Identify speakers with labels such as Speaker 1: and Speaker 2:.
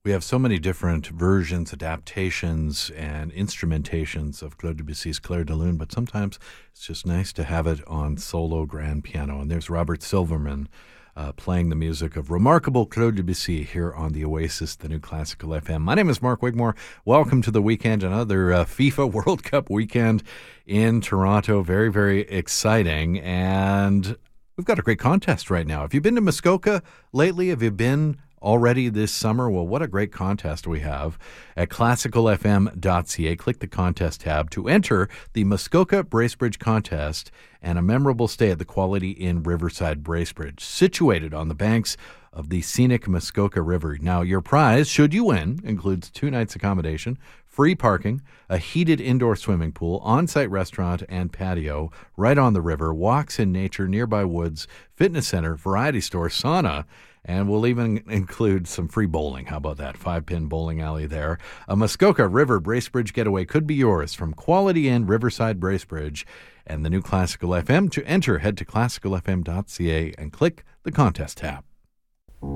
Speaker 1: We have so many different versions, adaptations, and instrumentations of Claude Debussy's Clair de Lune, but sometimes it's just nice to have it on solo grand piano. And there's Robert Silverman playing the music of remarkable Claude Debussy here on the Oasis, the new Classical FM. My name is Mark Wigmore. Welcome to the weekend, another FIFA World Cup weekend in Toronto. Very, very exciting. And we've got a great contest right now. Have you been to Muskoka lately? Have you been already this summer? Well, what a great contest we have at classicalfm.ca. Click the contest tab to enter the Muskoka Bracebridge contest and a memorable stay at the Quality Inn Riverside Bracebridge, situated on the banks of the scenic Muskoka River. Now, your prize, should you win, includes 2 nights accommodation, free parking, a heated indoor swimming pool, on-site restaurant and patio right on the river, walks in nature, nearby woods, fitness center, variety store, sauna, and we'll even include some free bowling. How about that? 5-pin bowling alley there. A Muskoka River Bracebridge getaway could be yours from Quality Inn Riverside Bracebridge and the new Classical FM. To enter, head to classicalfm.ca and click the contest tab.